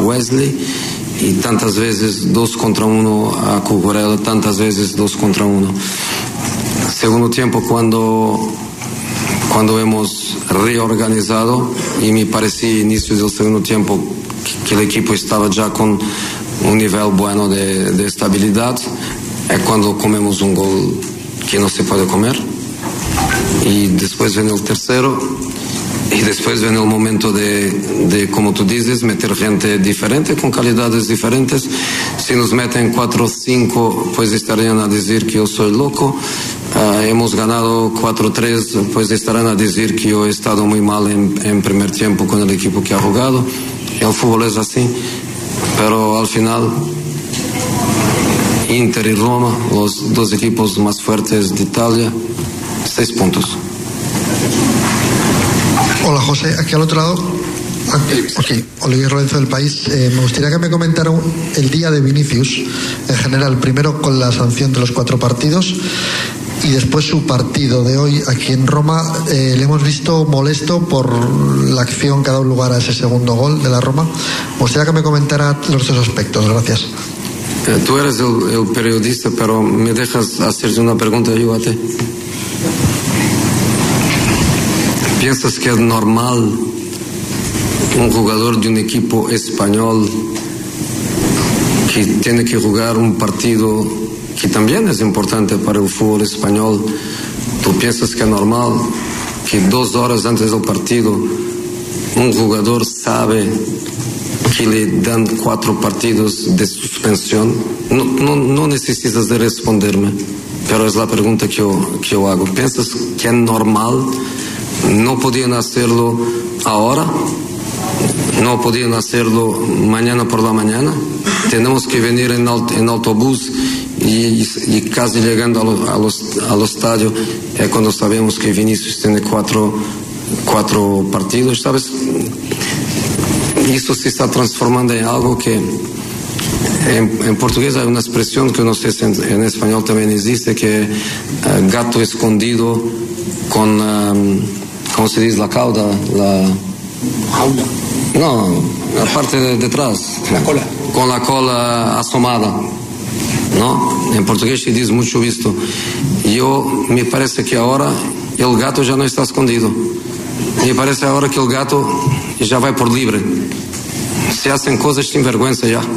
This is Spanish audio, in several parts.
Wesley y tantas veces 2 contra 1 a Cucurella, tantas veces 2 contra 1. Segundo tiempo, cuando hemos reorganizado, y me parecía inicio del segundo tiempo que el equipo estaba ya con un nivel bueno de estabilidad, es cuando comemos un gol que no se puede comer, y después viene el tercero, y después viene el momento de, como tú dices, meter gente diferente, con calidades diferentes. Si nos meten 4 o 5, pues estarían a decir que yo soy loco. Hemos ganado 4-3, pues estarán a decir que yo he estado muy mal en primer tiempo con el equipo que ha jugado. El fútbol es así, pero al final Inter y Roma, los 2 equipos más fuertes de Italia, 6 puntos. Hola José, aquí al otro lado. Olivier Lorenzo del País. Me gustaría que me comentara el día de Vinicius en general, primero con la sanción de los 4 partidos y después su partido de hoy aquí en Roma. Le hemos visto molesto por la acción que ha dado lugar a ese segundo gol de la Roma. Me gustaría que me comentara los 2 aspectos. Gracias. Tú eres el periodista, pero me dejas hacerte una pregunta, ayúdate. ¿Piensas que es normal un jugador de un equipo español que tiene que jugar un partido que también es importante para el fútbol español? ¿Tú piensas que es normal que 2 horas antes del partido un jugador sabe que le dan 4 partidos de suspensión? No necesitas de responderme, pero es la pregunta que yo hago. ¿Piensas que es normal? ¿No podían hacerlo ahora? ¿No podían hacerlo mañana por la mañana? Tenemos que venir en autobús y casi llegando al estadio cuando sabemos que Vinicius tiene 4 partidos, ¿sabes? Esto se está transformando en algo que en portugués hay una expresión que no sé si en español también existe, que gato escondido con ¿cómo se dice? La cauda, jaula. No, la parte de detrás. La cola. Con la cola asomada, ¿no? En portugués se dice mucho esto. Me parece que ahora el gato ya no está escondido. Me parece ahora que el gato ya va por libre. Se hacen cosas sin vergüenza ya.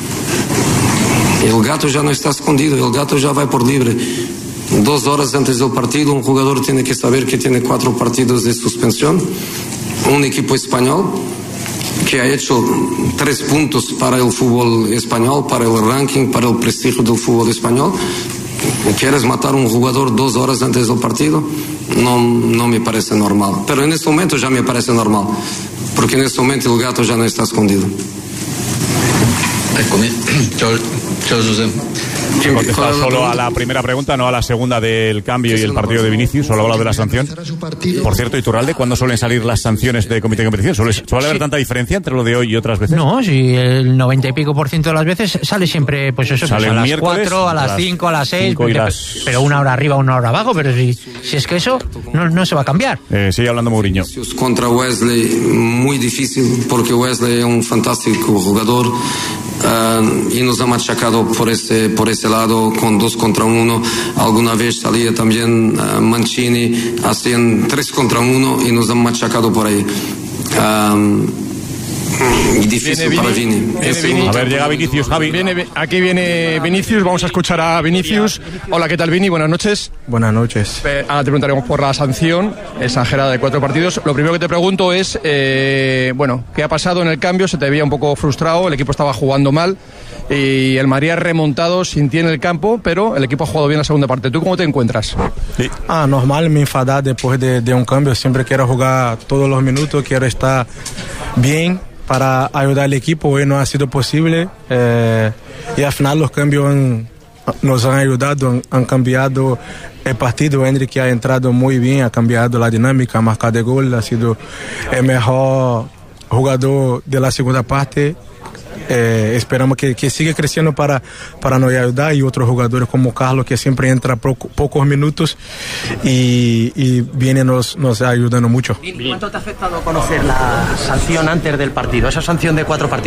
El gato ya no está escondido, el gato ya va por libre. 2 horas antes del partido, un jugador tiene que saber que tiene 4 partidos de suspensión. Un equipo español que ha hecho 3 puntos para el fútbol español, para el ranking, para el prestigio del fútbol español. ¿Quieres matar a un jugador 2 horas antes del partido? No me parece normal. Pero en este momento ya me parece normal, porque en este momento el gato ya no está escondido. Ciao José. Contesta solo a la primera pregunta, no a la segunda del cambio y el partido de Vinicius. Solo habla de la sanción. Por cierto, Iturralde, ¿cuándo suelen salir las sanciones de comité de competición? ¿Suele haber tanta diferencia entre lo de hoy y otras veces? No, si el 90 y pico % de las veces sale siempre, pues eso, sale a las 4, a las 5, a las 6, pero 1 hora arriba, 1 hora abajo, pero si es que eso no se va a cambiar. Sigue hablando Mourinho. Contra Wesley, muy difícil, porque Wesley es un fantástico jugador. Y nos ha machacado por ese lado con 2 contra 1. Alguna vez salía también Mancini, hacían 3 contra 1 y nos han machacado por ahí. Difícil para Vini. A ver, llega Vinicius, Javi. Aquí viene Vinicius, vamos a escuchar a Vinicius. Hola, ¿qué tal, Vini? Buenas noches. Buenas noches. Ahora te preguntaremos por la sanción exagerada de 4 partidos. Lo primero que te pregunto es, ¿qué ha pasado en el cambio? Se te veía un poco frustrado, el equipo estaba jugando mal y el Madrid ha remontado sin ti en el campo, pero el equipo ha jugado bien la segunda parte. ¿Tú cómo te encuentras? Sí. Normal, me enfadar después de un cambio. Siempre quiero jugar todos los minutos, quiero estar bien para ayudar al equipo. Hoy no ha sido posible y al final los cambios nos han ayudado, han cambiado el partido. Endrick ha entrado muy bien, ha cambiado la dinámica, ha marcado el gol, ha sido el mejor jugador de la segunda parte. Esperamos que siga creciendo para nos ayudar, y otros jugadores como Carlos, que siempre entra pocos minutos y viene nos ayudando mucho. ¿Cuánto te ha afectado conocer la sanción antes del partido? Esa sanción de 4 partidos.